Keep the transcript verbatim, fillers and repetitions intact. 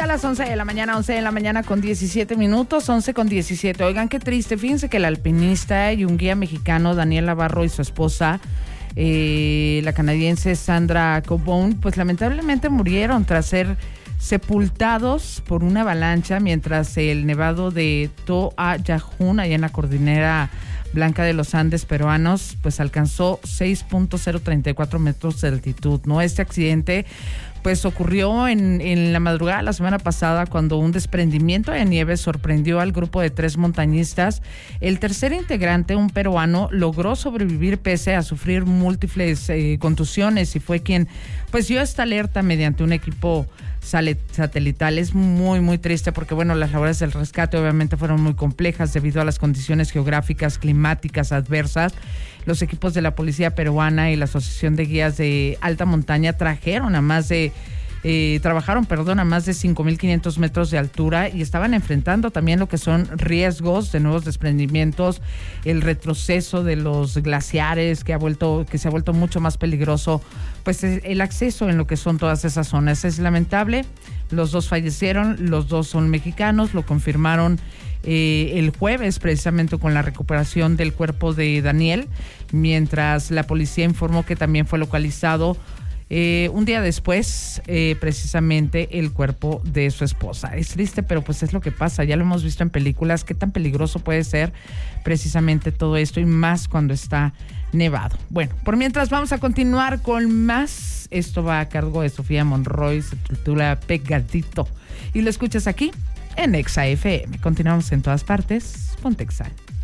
a las once de la mañana, once de la mañana con diecisiete minutos, once con diecisiete. Oigan, qué triste. Fíjense que el alpinista y un guía mexicano, Daniel Navarro, y su esposa, eh, la canadiense Sandra Cobone, pues lamentablemente murieron tras ser sepultados por una avalancha mientras el nevado de Toayajún, allá en la cordillera Blanca de los Andes peruanos, pues alcanzó seis punto cero treinta y cuatro metros de altitud, ¿no? Este accidente pues ocurrió en, en la madrugada de la semana pasada, cuando un desprendimiento de nieve sorprendió al grupo de tres montañistas. El tercer integrante, un peruano, logró sobrevivir pese a sufrir múltiples eh, contusiones, y fue quien pues dio esta alerta mediante un equipo satelital. Es muy, muy triste porque, bueno, las labores del rescate obviamente fueron muy complejas debido a las condiciones geográficas, climáticas adversas. Los equipos de la policía peruana y la Asociación de Guías de Alta Montaña trajeron a más de, eh, trabajaron, perdón, a más de cinco mil quinientos metros de altura, y estaban enfrentando también lo que son riesgos de nuevos desprendimientos, el retroceso de los glaciares que ha vuelto, que se ha vuelto mucho más peligroso, pues el acceso en lo que son todas esas zonas. Es lamentable. Los dos fallecieron, los dos son mexicanos, lo confirmaron eh, el jueves, precisamente con la recuperación del cuerpo de Daniel, mientras la policía informó que también fue localizado eh, un día después, eh, precisamente, el cuerpo de su esposa. Es triste, pero pues es lo que pasa, ya lo hemos visto en películas, qué tan peligroso puede ser precisamente todo esto, y más cuando está nevado. Bueno, por mientras vamos a continuar con más. Esto va a cargo de Sofía Monroy, se titula Pegadito, y lo escuchas aquí en Exa F M. Continuamos en todas partes, ponte Exa.